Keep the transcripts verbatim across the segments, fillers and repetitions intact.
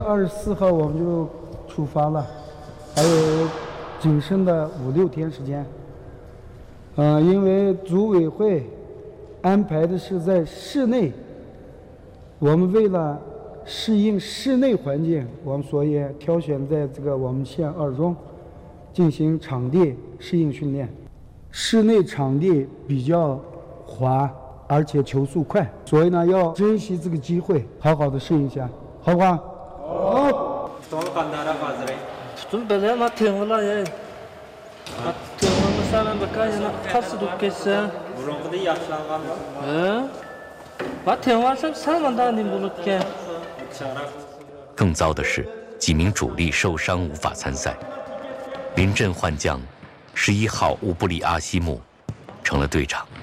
二十四号我们就出发了，还有仅剩的五六天时间。嗯、呃，因为组委会安排的是在室内，我们为了适应室内环境，我们所以挑选在这个我们县二中进行场地适应训练。室内场地比较滑，而且球速快，所以呢要珍惜这个机会，好好的适应一下，好不好？好。 Tutun böyle ama tığla ya. Tığla mesela bakar yana kası dukkese. Burunqıda yaşlanğan. He? Bak tığla salmandan din bulutke. 更糟的是，几名主力受伤无法参赛。临阵换将，十一号乌布里阿西木成了队长。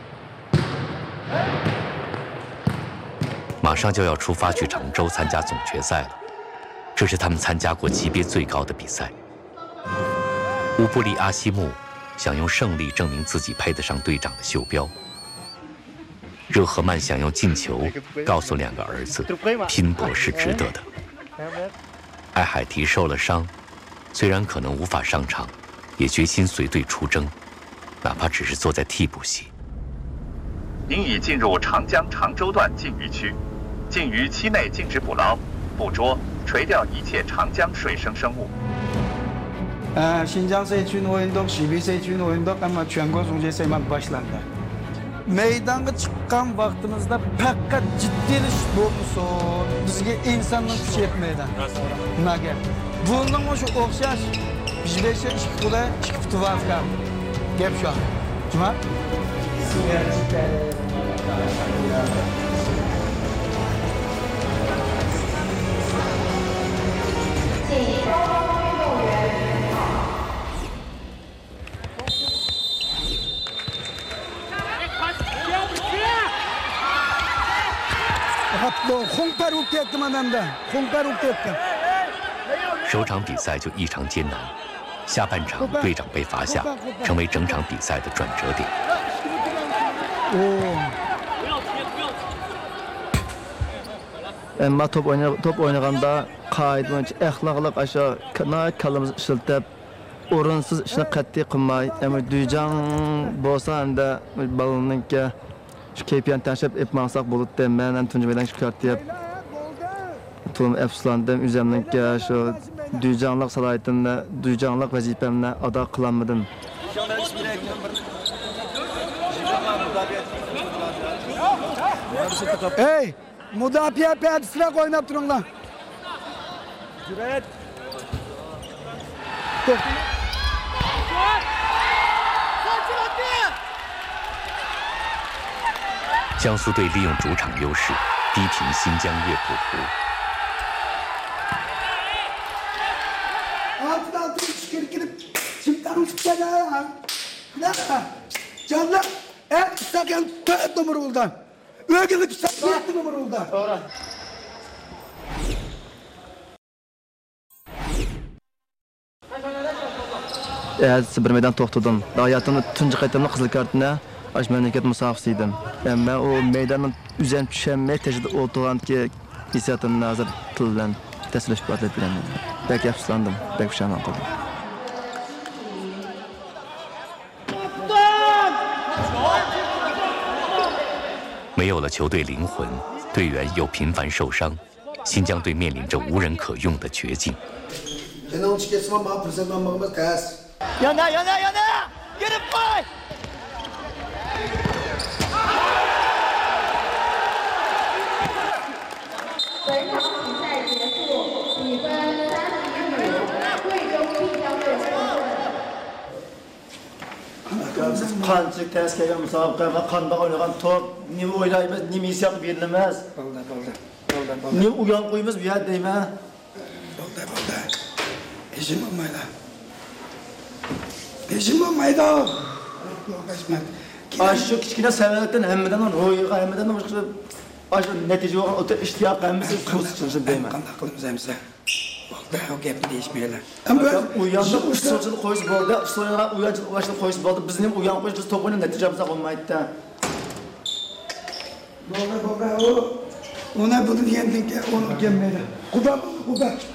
马上就要出发去常州参加总决赛了。 这是他们参加过级别最高的比赛。乌布里阿西木想用胜利证明自己配得上队长的袖标。热赫曼想用进球告诉两个儿子，拼搏是值得的。艾海提受了伤，虽然可能无法上场，也决心随队出征，哪怕只是坐在替补席。 您已进入长江常州段禁渔区，禁渔期内禁止捕捞、捕捉。 垂钓一切长江水生生物。 呃，新疆세춘 oyundak, Şibi 세춘 oyundak ama全国 总决赛만 başlandı. Meydanga çıkan vaktimizde fakat ciddiyeliş olmuşsun. Bizge insanlık kuch yetmeydi. Nimaga? Bundan şu o'xshash bizgacha ikki qo'la, ikki putivazga. Gap shu. Nima? 홍팔 웃겠구만 남다. 홍팔 웃겠다. 首场比赛就异常艰难，下半场队长被罚下，成为整场比赛的转折点。 Ama top oyna top oynaganda qoida bo'yicha axloqliq aşağı kalamizni ishlatib, o'rinsiz ishni qat'iy qilmay, ama duyjang bo'lsa hamda balonninki shu kayfiyatni tashlab etmasak bo'ladi. Men ham tunji bilan chiqartib, to'lim afsuslandim. O'zimninki shu duyjanglik salohiyatini, duyjanglik vazifamni ado qilolmadim. Hey! Müdafiə pərdisilə oynab durun lan. Cürət. 江苏队利用主场优势，逼平新疆乐谱湖。 Altın altın çıkırıp çimtanı çıkacağım. Ne? Canlı. Et sakan tört numara oldu. Ögülü sakan yedi numara oldu. Doğru. Evet, bir meydan to'xtadim. Hayatımda tunji qaytamda qizil kartni ash mamlakat musofisi edim. Amma o meydanning o'zim tushunmay tashida o'tirganki hissiyotimni hozir til bilan tasvirlash qo'yib beraman. Bek afsuslandim, bek pushaymon qildim. 没有了球队灵魂，队员又频繁受伤，新疆队面临着无人可用的绝境。 Yana yana yana! Gelip koy! Qanchalik tez kelgan musobaqaga qanday o'ynagan to'p, nima o'ylaymiz, nima hissiyot berilamiz. Bo'ldi, bo'ldi. Bo'ldi, bo'ldi. Nima uyon qo'yamiz bu yerda deyman. Bo'ldi, bo'ldi. Hechim bo'lmaydi. Hechim bo'lmaydi. Shu kichkina sababdan hammadan ro'yiga, hammadan boshqa shu natija bo'lgan o'ta ishtiyoq qilamiz, qo'shilsin deyman. Qanday qilamiz hamsa? Bo'ldi, o gapni deyishmaylar. U yoshni ustochini qo'yish bo'ldi, ustochini u yoshni qo'yish bo'ldi. Bizning u yoshni qo'yish to'pini natijamiz bo'lmaydi. Bo'ldi, bo'ldi. O ona bunu diyendin ki onu gelmedi. Kuba, kuba.